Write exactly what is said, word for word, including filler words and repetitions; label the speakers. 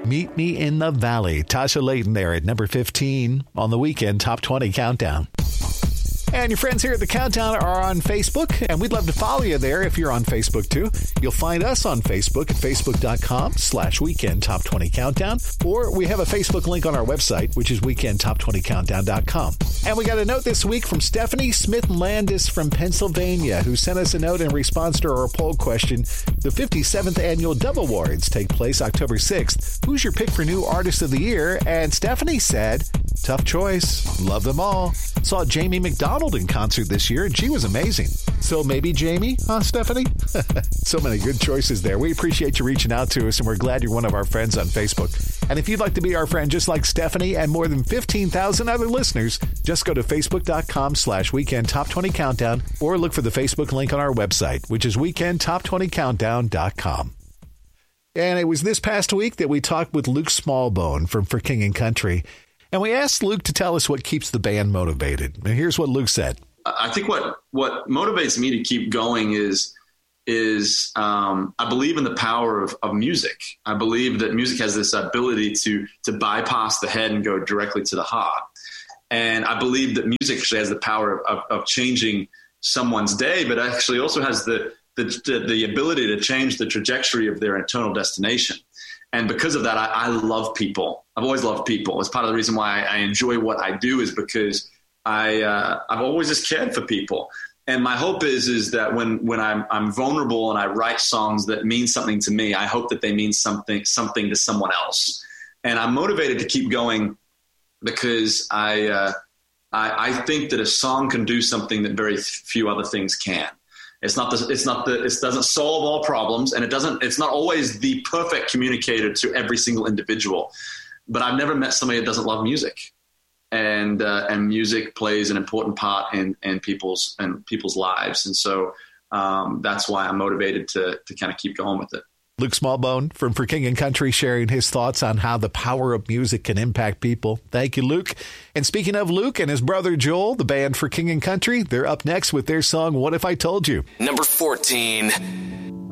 Speaker 1: Meet Me in the Valley. Tasha Layton there at number fifteen on the Weekend Top twenty Countdown. And your friends here at the Countdown are on Facebook, and we'd love to follow you there if you're on Facebook too. You'll find us on Facebook at facebook.com slash Weekend Top 20 Countdown, or we have a Facebook link on our website, which is weekend top twenty countdown dot com. And we got a note this week from Stephanie Smith Landis from Pennsylvania, who sent us a note in response to our poll question. The fifty-seventh Annual Dove Awards take place October sixth. Who's your pick for New Artist of the Year? And Stephanie said, tough choice. Love them all. Saw Jamie McDonald in concert this year, and she was amazing. So maybe Jamie, huh, Stephanie? So many good choices there. We appreciate you reaching out to us, and we're glad you're one of our friends on Facebook. And if you'd like to be our friend just like Stephanie and more than fifteen thousand other listeners, just go to facebook.com slash Weekend Top 20 Countdown or look for the Facebook link on our website, which is weekend top twenty countdown dot com. And it was this past week that we talked with Luke Smallbone from For King and Country. And we asked Luke to tell us what keeps the band motivated. And here's what Luke said.
Speaker 2: I think what, what motivates me to keep going is, is um, I believe in the power of, of music. I believe that music has this ability to, to bypass the head and go directly to the heart. And I believe that music actually has the power of, of, of changing someone's day, but actually also has the, the, the, the ability to change the trajectory of their internal destination. And because of that, I, I love people. I've always loved people. It's part of the reason why I, I enjoy what I do is because I, uh, I've always just cared for people. And my hope is, is that when, when I'm, I'm vulnerable and I write songs that mean something to me, I hope that they mean something, something to someone else. And I'm motivated to keep going because I, uh, I, I think that a song can do something that very few other things can. It's not the, it's not the, it doesn't solve all problems, and it doesn't, it's not always the perfect communicator to every single individual, but I've never met somebody that doesn't love music, and, uh, and music plays an important part in, in people's, in people's lives. And so, um, that's why I'm motivated to, to kind of keep going with it.
Speaker 1: Luke Smallbone from For King and Country sharing his thoughts on how the power of music can impact people. Thank you, Luke. And speaking of Luke and his brother Joel, the band For King and Country, they're up next with their song, What If I Told You?
Speaker 3: Number fourteen.